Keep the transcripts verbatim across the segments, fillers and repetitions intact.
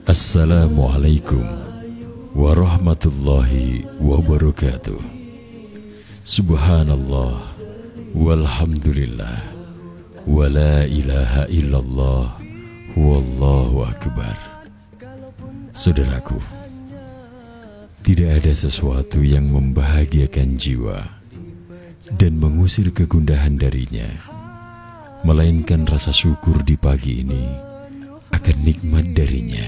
Assalamualaikum warahmatullahi wabarakatuh. Subhanallah walhamdulillah wa la ilaha illallah wallahu akbar. Saudaraku, tidak ada sesuatu yang membahagiakan jiwa dan mengusir kegundahan darinya, melainkan rasa syukur di pagi ini akan nikmat darinya.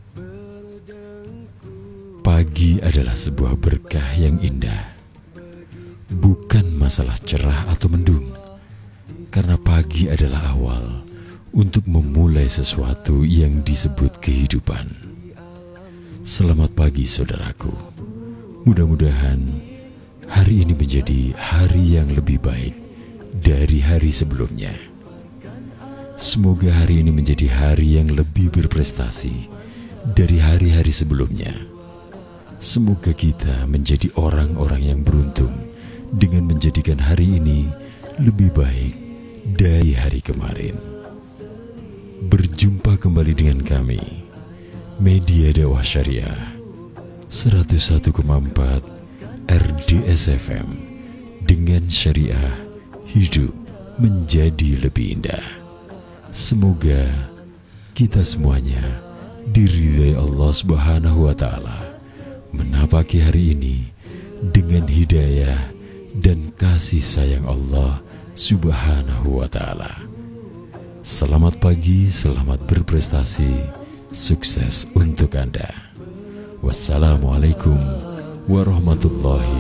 Pagi adalah sebuah berkah yang indah, bukan masalah cerah atau mendung, karena pagi adalah awal untuk memulai sesuatu yang disebut kehidupan. Selamat pagi saudaraku, mudah-mudahan hari ini menjadi hari yang lebih baik dari hari sebelumnya. Semoga hari ini menjadi hari yang lebih berprestasi dari hari-hari sebelumnya. Semoga kita menjadi orang-orang yang beruntung dengan menjadikan hari ini lebih baik dari hari kemarin. Berjumpa kembali dengan kami, Media Dakwah Syariah seratus satu koma empat R D S F M, dengan syariah hidup menjadi lebih indah. Semoga kita semuanya diridhai Allah Subhanahu wa Ta'ala, menapaki hari ini dengan hidayah dan kasih sayang Allah Subhanahu wa Ta'ala. Selamat pagi, selamat berprestasi. Sukses untuk Anda. Wassalamualaikum warahmatullahi